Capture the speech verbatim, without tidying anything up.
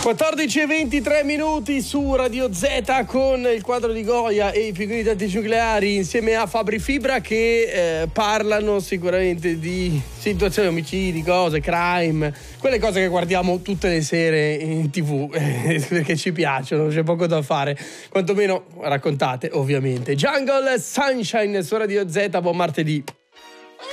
quattordici e ventitré minuti su Radio Z con il quadro di Goya e i pinguini tattici nucleari insieme a Fabri Fibra che eh, parlano sicuramente di situazioni, omicidi, cose, crime, quelle cose che guardiamo tutte le sere in tv eh, perché ci piacciono, c'è poco da fare, quantomeno raccontate ovviamente. Jungle Sunshine su Radio Z, buon martedì.